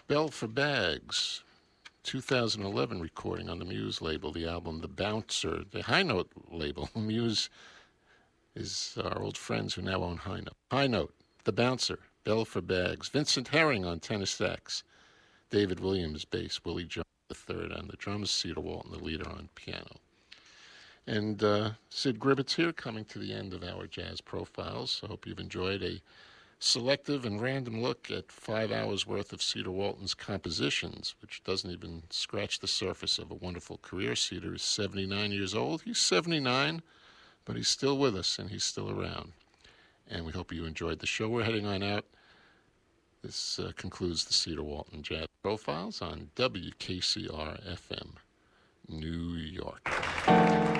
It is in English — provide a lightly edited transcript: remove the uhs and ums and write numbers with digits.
Bell for Bags, 2011 recording on the Muse label, the album The Bouncer, the High Note label. Muse is our old friends who now own High Note. High Note, The Bouncer, Bell for Bags, Vincent Herring on tenor sax, David Williams bass, Willie Jones III on the drums, Cedar Walton the leader on piano. And Sid Gribbett's here, coming to the end of our jazz profiles. I hope you've enjoyed a selective and random look at 5 hours worth of Cedar Walton's compositions, which doesn't even scratch the surface of a wonderful career. Cedar is 79 years old. He's 79, but he's still with us and he's still around. And we hope you enjoyed the show. We're heading on out. This concludes the Cedar Walton Jazz Profiles on WKCR FM, New York.